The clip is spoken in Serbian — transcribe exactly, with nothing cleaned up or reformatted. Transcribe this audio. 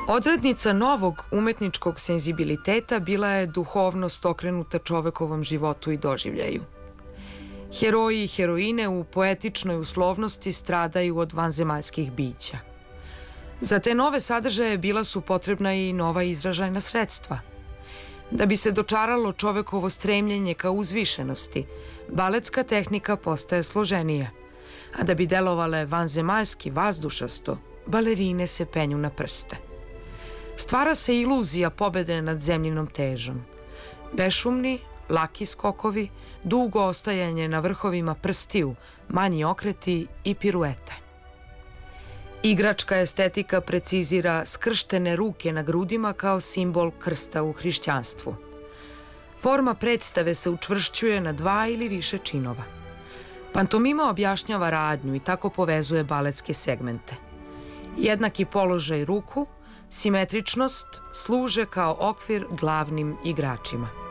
Odrednica novog umetničkog senzibiliteta bila je duhovnost okrenuta čovekovom životu i doživljaju. Heroji i heroine u poetičnoj uslovnosti stradaju od vanzemaljskih bića. Za te nove sadržaje bila su potrebna i nova izražajna sredstva. Da bi se dočaralo čovekovo stremljenje ka uzvišenosti, baletska tehnika postaje složenija, a da bi delovale vanzemaljski, vazdušasto, balerine se penju na prste. Stvara se iluzija pobede nad zemljinom težom. Bešumni, laki skokovi, dugo ostajanje na vrhovima prstiju, manji okreti i piruete. Igračka estetika precizira skrštene ruke na grudima kao simbol krsta u hrišćanstvu. Forma predstave se učvršćuje na dva ili više činova. Pantomima objašnjava radnju i tako povezuje baletske segmente. Jednaki položaj ruku, simetričnost služe kao okvir glavnim igračima.